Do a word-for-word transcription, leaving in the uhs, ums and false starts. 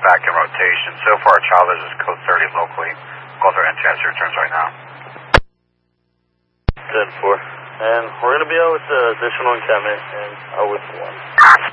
back in rotation. So far, Chavez is code thirty locally. Both are into answer returns right now. ten four. And we're going to be out with the additional encampment and out with one.